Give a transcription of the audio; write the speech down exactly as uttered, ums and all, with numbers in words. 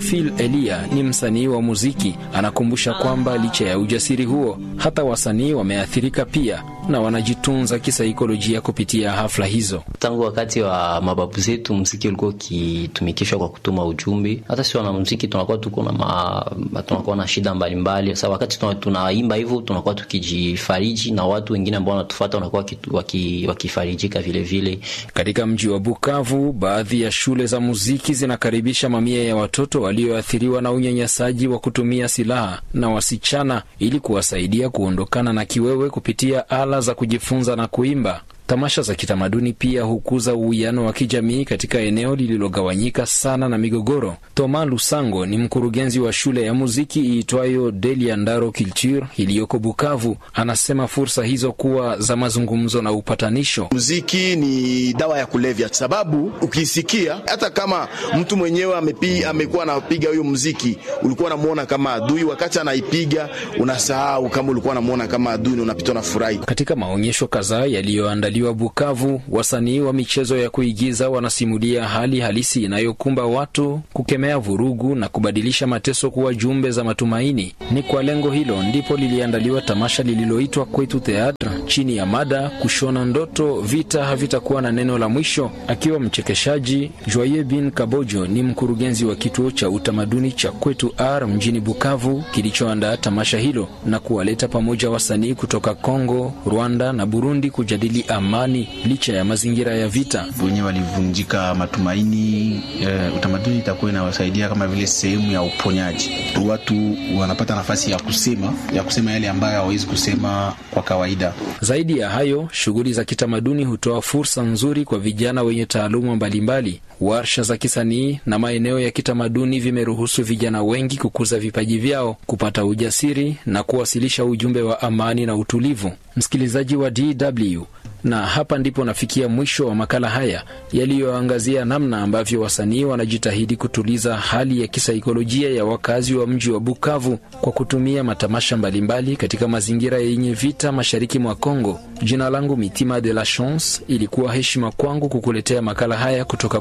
Theophile Elia ni msanii wa muziki, anakumbusha kwamba licha ya ujasiri huo, hata wasanii wameathirika pia na wanajitunza kisaikolojia kupitia hafla hizo. Tangu wakati wa mababu zetu muziki ulikuwa ukitumikishwa kwa kutuma ujumbe. Hata sisi wana muziki tunakuwa tuko na ma, tunakuwa na shida mbalimbali. Sasa wakati tunaimba hivyo tunakuwa tukijifariji na watu wengine ambao wanatufuata wanakuwa waki, wakifarijika vile vile. Katika mji wa Bukavu, baadhi ya shule za muziki zinakaribisha mamia ya watoto walioathiriwa na unyanyasaji wa kutumia silaha na wasichana ili kuwasaidia kuondokana na kiwewe kupitia ala za kujifunza na kuimba. Tamasha za kitamaduni pia hukuza uwiano wa kijamii katika eneo lililogawanyika sana na migogoro. Thomas Lusango ni mkurugenzi wa shule ya muziki iitwayo Deliandaro Culture iliyoko Bukavu. Anasema fursa hizo kuwa za mazungumzo na upatanisho. Muziki ni dawa ya kulevya, sababu ukisikia hata kama mtu mwenyewe amepi amekuwa anapiga hiyo muziki, ulikuwa unamuona kama adui, wakati anaipiga unasahau kama ulikuwa unamuona kama adui, unapita na furahi. Katika maonyesho kadhaa yaliyoandaliwa Bukavu, wasanii wa michezo ya kuigiza wanasimulia hali halisi inayokumba watu, kukemea vurugu na kubadilisha mateso kuwa jumbe za matumaini. Ni kwa lengo hilo ndipo liliandaliwa tamasha lililoitwa Kwetu Theatre chini ya mada kushona ndoto, vita havitakuwa na neno la mwisho. Akiwa mchekeshaji, Joye Bin Kabojo ni mkurugenzi wa kituo cha utamaduni cha Kwetu Art mjini Bukavu kilichoandaa tamasha hilo na kuwaleta pamoja wasanii kutoka Kongo, Rwanda na Burundi kujadili amani licha ya mazingira ya vita. Wenyewe walivunjika matumaini. E, utamaduni itakuwa inawasaidia kama vile sehemu ya uponyaji. Watu wanapata nafasi ya kusema, ya kusema yale ambayo hawawezi kusema kwa kawaida. Zaidi ya hayo, shughuli za kitamaduni hutoa fursa nzuri kwa vijana wenye taaluma mbalimbali. Warsha za kisanii na maeneo ya kitamaduni vimeruhusu vijana wengi kukuza vipaji vyao, kupata ujasiri na kuwasilisha ujumbe wa amani na utulivu. Msikilizaji wa D W, na hapa ndipo nafikia mwisho wa makala haya yaliyoangazia namna ambavyo wasanii wanajitahidi kutuliza hali ya kisaikolojia ya wakazi wa mji wa Bukavu kwa kutumia matamasha mbalimbali katika mazingira yenye vita mashariki mwa Kongo. Jina langu Mitima de la Chance, ilikuwa heshima kwangu kukuletea makala haya kutoka